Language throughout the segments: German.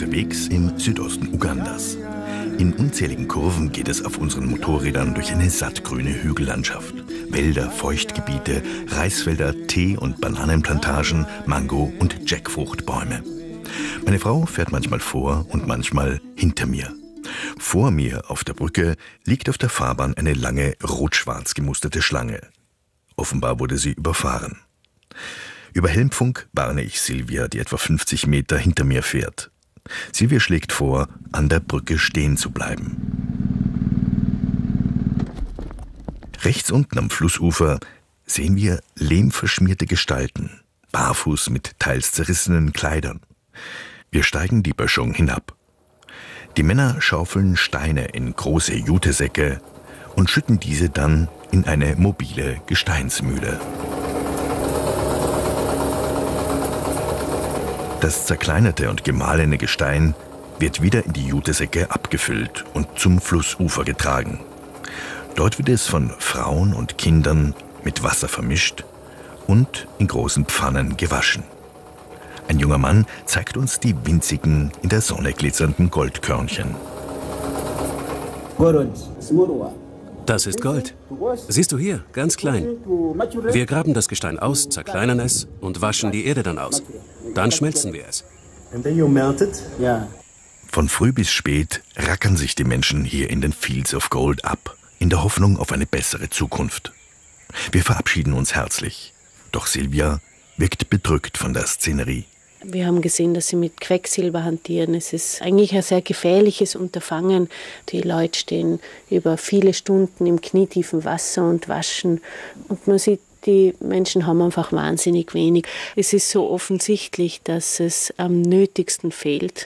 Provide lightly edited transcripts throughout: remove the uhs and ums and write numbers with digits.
unterwegs im Südosten Ugandas. In unzähligen Kurven geht es auf unseren Motorrädern durch eine sattgrüne Hügellandschaft. Wälder, Feuchtgebiete, Reisfelder, Tee- und Bananenplantagen, Mango- und Jackfruchtbäume. Meine Frau fährt manchmal vor und manchmal hinter mir. Vor mir auf der Brücke liegt auf der Fahrbahn eine lange rot-schwarz gemusterte Schlange. Offenbar wurde sie überfahren. Über Helmfunk warne ich Silvia, die etwa 50 Meter hinter mir fährt. Silvia schlägt vor, an der Brücke stehen zu bleiben. Rechts unten am Flussufer sehen wir lehmverschmierte Gestalten, barfuß mit teils zerrissenen Kleidern. Wir steigen die Böschung hinab. Die Männer schaufeln Steine in große Jutesäcke und schütten diese dann in eine mobile Gesteinsmühle. Das zerkleinerte und gemahlene Gestein wird wieder in die Jutesäcke abgefüllt und zum Flussufer getragen. Dort wird es von Frauen und Kindern mit Wasser vermischt und in großen Pfannen gewaschen. Ein junger Mann zeigt uns die winzigen, in der Sonne glitzernden Goldkörnchen. Das ist Gold. Siehst du hier, ganz klein. Wir graben das Gestein aus, zerkleinern es und waschen die Erde dann aus. Dann schmelzen wir es. Von früh bis spät rackern sich die Menschen hier in den Fields of Gold ab, in der Hoffnung auf eine bessere Zukunft. Wir verabschieden uns herzlich. Doch Silvia wirkt bedrückt von der Szenerie. Wir haben gesehen, dass sie mit Quecksilber hantieren. Es ist eigentlich ein sehr gefährliches Unterfangen. Die Leute stehen über viele Stunden im knietiefen Wasser und waschen. Und man sieht, die Menschen haben einfach wahnsinnig wenig. Es ist so offensichtlich, dass es am nötigsten fehlt.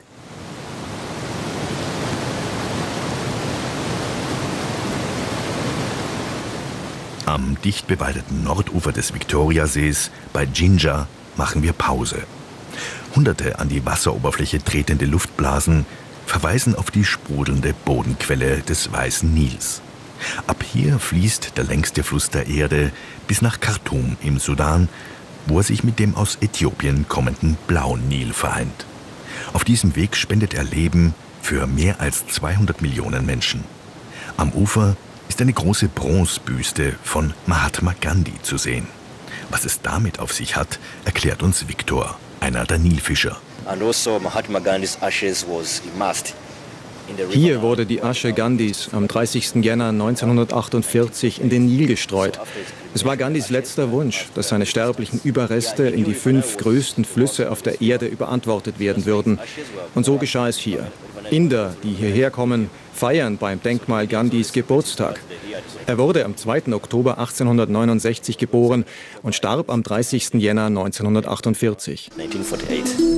Am dicht bewaldeten Nordufer des Viktoriasees bei Jinja machen wir Pause. Hunderte an die Wasseroberfläche tretende Luftblasen verweisen auf die sprudelnde Bodenquelle des Weißen Nils. Ab hier fließt der längste Fluss der Erde bis nach Khartoum im Sudan, wo er sich mit dem aus Äthiopien kommenden Blauen Nil vereint. Auf diesem Weg spendet er Leben für mehr als 200 Millionen Menschen. Am Ufer ist eine große Bronzebüste von Mahatma Gandhi zu sehen. Was es damit auf sich hat, erklärt uns Victor, einer der Nilfischer. Hier wurde die Asche Gandhis am 30. Jänner 1948 in den Nil gestreut. Es war Gandhis letzter Wunsch, dass seine sterblichen Überreste in die 5 größten Flüsse auf der Erde überantwortet werden würden. Und so geschah es hier. Inder, die hierher kommen, feiern beim Denkmal Gandhis Geburtstag. Er wurde am 2. Oktober 1869 geboren und starb am 30. Jänner 1948.